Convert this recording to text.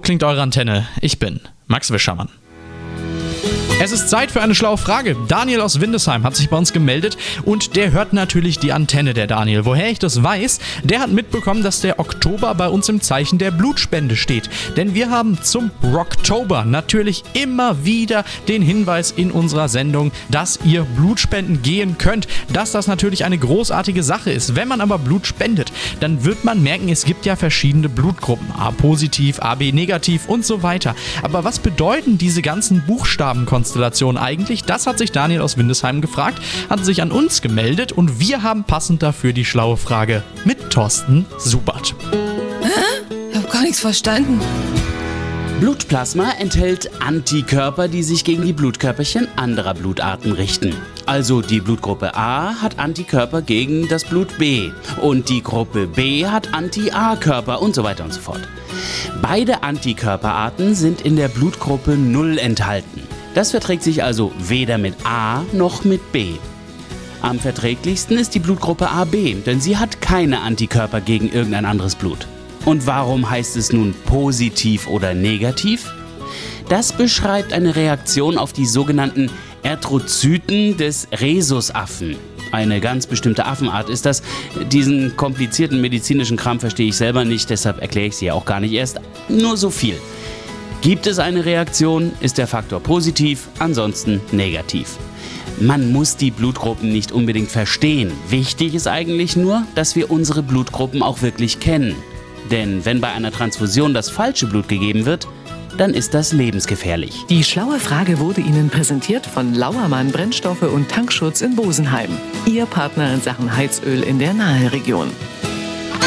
klingt eure Antenne. Ich bin Max Wischermann. Es ist Zeit für eine schlaue Frage. Daniel aus Windesheim hat sich bei uns gemeldet und der hört natürlich die Antenne, der Daniel. Woher ich das weiß? Der hat mitbekommen, dass der Oktober bei uns im Zeichen der Blutspende steht. Denn wir haben zum Rocktober natürlich immer wieder den Hinweis in unserer Sendung, dass ihr Blutspenden gehen könnt. Dass das natürlich eine großartige Sache ist. Wenn man aber Blut spendet, dann wird man merken, es gibt ja verschiedene Blutgruppen. A-positiv, AB-negativ und so weiter. Aber was bedeuten diese ganzen Buchstabenkonstellationen eigentlich? Das hat sich Daniel aus Windesheim gefragt, hat sich an uns gemeldet und wir haben passend dafür die schlaue Frage mit Thorsten Subert. Ich hab gar nichts verstanden. Blutplasma enthält Antikörper, die sich gegen die Blutkörperchen anderer Blutarten richten. Also die Blutgruppe A hat Antikörper gegen das Blut B und die Gruppe B hat Anti-A-Körper und so weiter und so fort. Beide Antikörperarten sind in der Blutgruppe 0 enthalten. Das verträgt sich also weder mit A noch mit B. Am verträglichsten ist die Blutgruppe AB, denn sie hat keine Antikörper gegen irgendein anderes Blut. Und warum heißt es nun positiv oder negativ? Das beschreibt eine Reaktion auf die sogenannten Erythrozyten des Rhesusaffen. Eine ganz bestimmte Affenart ist das. Diesen komplizierten medizinischen Kram verstehe ich selber nicht, deshalb erkläre ich sie ja auch gar nicht erst. Nur so viel. Gibt es eine Reaktion, ist der Faktor positiv, ansonsten negativ. Man muss die Blutgruppen nicht unbedingt verstehen. Wichtig ist eigentlich nur, dass wir unsere Blutgruppen auch wirklich kennen. Denn wenn bei einer Transfusion das falsche Blut gegeben wird, dann ist das lebensgefährlich. Die schlaue Frage wurde Ihnen präsentiert von Lauermann Brennstoffe und Tankschutz in Bosenheim. Ihr Partner in Sachen Heizöl in der Naheregion.